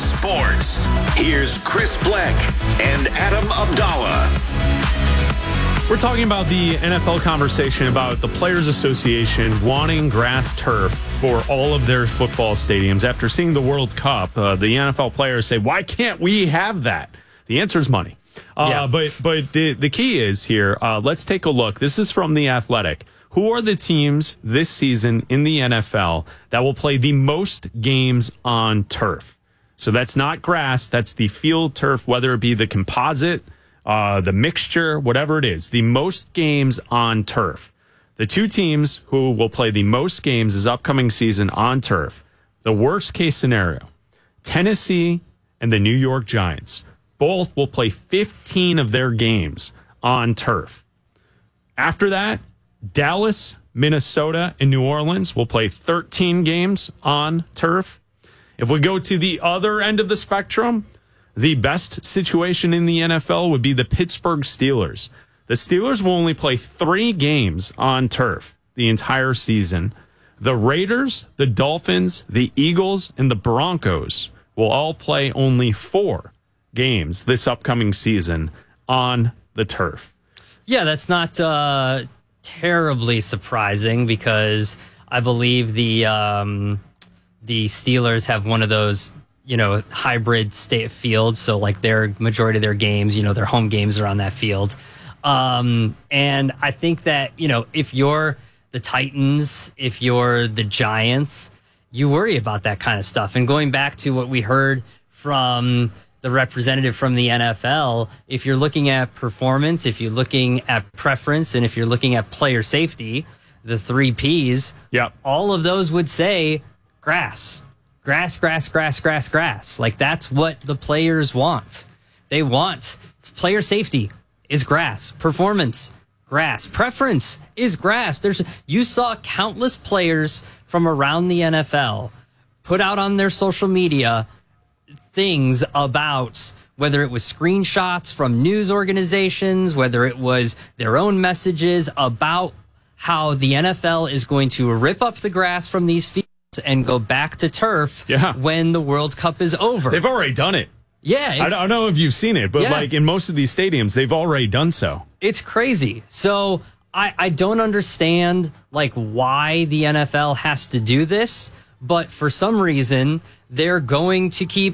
Sports. Here's Chris Bleck and Adam Abdallah. We're talking about the NFL conversation about the Players Association wanting grass turf for all of their football stadiums. After seeing the World Cup, the NFL players say, why can't we have that? The answer is money. But the key is here, let's take a look. This is from The Athletic. Who are the teams this season in the NFL that will play the most games on turf? So that's not grass, that's the field turf, whether it be the composite, the mixture, whatever it is, the most games on turf. The two teams who will play the most games this upcoming season on turf, the worst case scenario, Tennessee and the New York Giants. Both will play 15 of their games on turf. After that, Dallas, Minnesota, and New Orleans will play 13 games on turf. If we go to the other end of the spectrum, the best situation in the NFL would be the Pittsburgh Steelers. The Steelers will only play 3 games on turf the entire season. The Raiders, the Dolphins, the Eagles, and the Broncos will all play only 4 games this upcoming season on the turf. Yeah, that's not terribly surprising because I believe the Steelers have one of those, hybrid state fields. So like their majority of their games, their home games are on that field. And I think that, if you're the Titans, if you're the Giants, you worry about that kind of stuff. And going back to what we heard from the representative from the NFL, if you're looking at performance, if you're looking at preference, and if you're looking at player safety, the 3 Ps, all of those would say grass. Grass, grass, grass, grass, grass. Like, that's what the players want. They want player safety is grass. Performance, grass. Preference is grass. You saw countless players from around the NFL put out on their social media things about whether it was screenshots from news organizations, whether it was their own messages about how the NFL is going to rip up the grass from these fields and go back to turf when the World Cup is over. They've already done it. Yeah. I don't know if you've seen it, but like in most of these stadiums, they've already done so. It's crazy. So I don't understand like why the NFL has to do this, but for some reason they're going to keep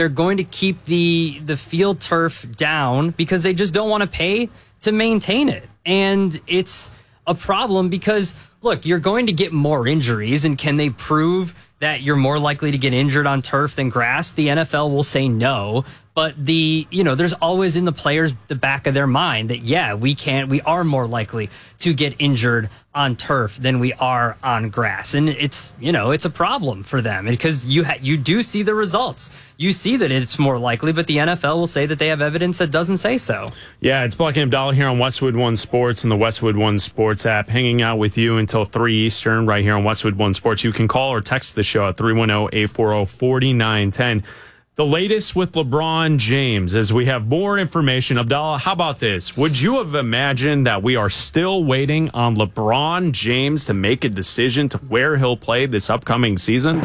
the field turf down because they just don't want to pay to maintain it. And it's a problem because, look, you're going to get more injuries, and can they prove that you're more likely to get injured on turf than grass? The NFL will say no, but there's always in the players the back of their mind that we are more likely to get injured on turf than we are on grass, and it's a problem for them because you do see the results. You see that it's more likely, but the NFL will say that they have evidence that doesn't say so. Yeah, it's Bleck and Abdallah here on Westwood One Sports and the Westwood One Sports app, hanging out with you until 3 Eastern right here on Westwood One Sports. You can call or text the show at 310-840-4910. The latest with LeBron James, as we have more information. Abdallah, how about this? Would you have imagined that we are still waiting on LeBron James to make a decision to where he'll play this upcoming season?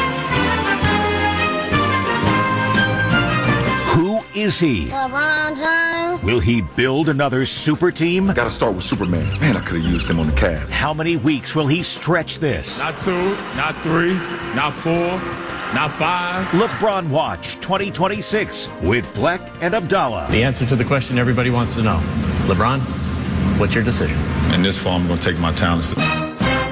Who is he? LeBron James. Will he build another super team? Gotta start with Superman. Man, I could have used him on the Cavs. How many weeks will he stretch this? Not 2, not 3, not 4. Not 5. LeBron Watch 2026 with Bleck and Abdallah. The answer to the question everybody wants to know. LeBron, what's your decision? In this form, I'm going to take my talents.